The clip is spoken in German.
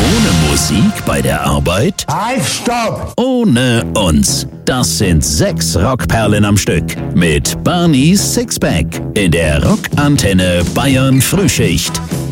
Ohne Musik bei der Arbeit? Halt, stopp! Ohne uns. Das sind 6 Rockperlen am Stück mit Barneys Sixpack in der Rockantenne Bayern Frühschicht.